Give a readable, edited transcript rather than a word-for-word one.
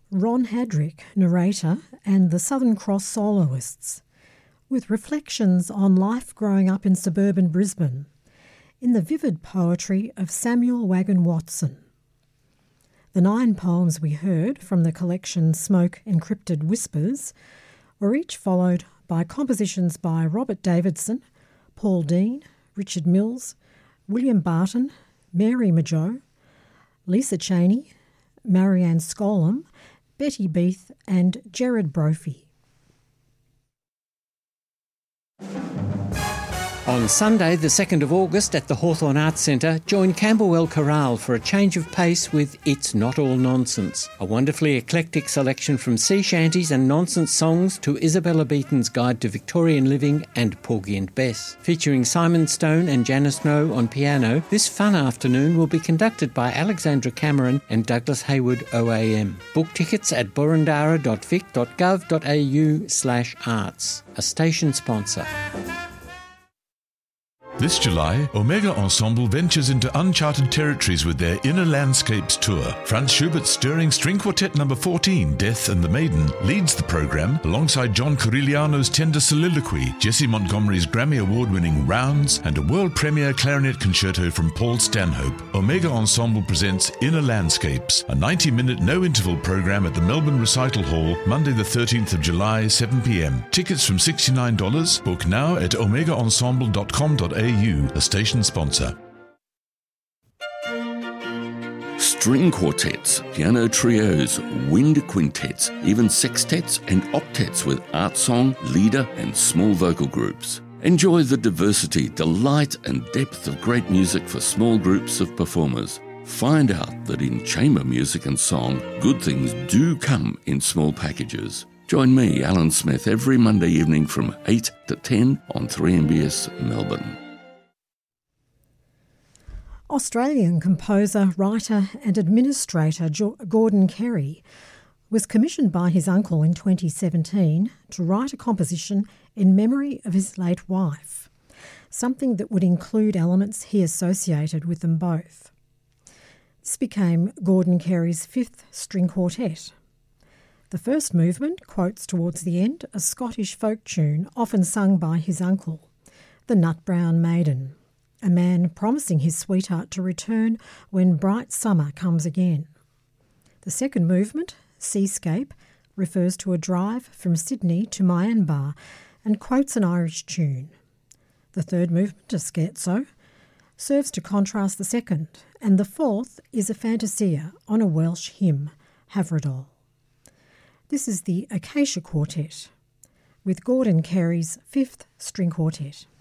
Ron Hadrick, narrator, and the Southern Cross soloists, with reflections on life growing up in suburban Brisbane, in the vivid poetry of Samuel Wagon Watson. The 9 poems we heard from the collection Smoke Encrypted Whispers were each followed by compositions by Robert Davidson, Paul Dean, Richard Mills, William Barton, Mary Mageau, Lisa Cheney, Marianne Scolam, Betty Beath and Gerard Brophy. On Sunday, the 2nd of August at the Hawthorn Arts Centre, join Camberwell Chorale for a change of pace with It's Not All Nonsense, a wonderfully eclectic selection from sea shanties and nonsense songs to Isabella Beaton's Guide to Victorian Living and Porgy and Bess. Featuring Simon Stone and Janice Snow on piano, this fun afternoon will be conducted by Alexandra Cameron and Douglas Hayward OAM. Book tickets at burundara.vic.gov.au/arts, a station sponsor. This July, Omega Ensemble ventures into uncharted territories with their Inner Landscapes tour. Franz Schubert's stirring string quartet number 14, Death and the Maiden, leads the program alongside John Corigliano's tender soliloquy, Jesse Montgomery's Grammy Award-winning Rounds, and a world premiere clarinet concerto from Paul Stanhope. Omega Ensemble presents Inner Landscapes, a 90-minute no-interval program at the Melbourne Recital Hall, Monday the 13th of July, 7 p.m. Tickets from $69. Book now at omegaensemble.com.au, a station sponsor. String quartets, piano trios, wind quintets, even sextets and octets with art song, leader and small vocal groups. Enjoy the diversity, delight and depth of great music for small groups of performers. Find out that in chamber music and song, good things do come in small packages. Join me, Alan Smith, every Monday evening from 8 to 10 on 3MBS Melbourne. Australian composer, writer and administrator Gordon Carey was commissioned by his uncle in 2017 to write a composition in memory of his late wife, something that would include elements he associated with them both. This became Gordon Carey's 5th string quartet. The first movement quotes towards the end a Scottish folk tune often sung by his uncle, the Nut Brown Maiden, a man promising his sweetheart to return when bright summer comes again. The second movement, Seascape, refers to a drive from Sydney to Myanbar and quotes an Irish tune. The third movement, a scherzo, serves to contrast the second, and the fourth is a fantasia on a Welsh hymn, Havrodol. This is the Acacia Quartet, with Gordon Carey's 5th string quartet.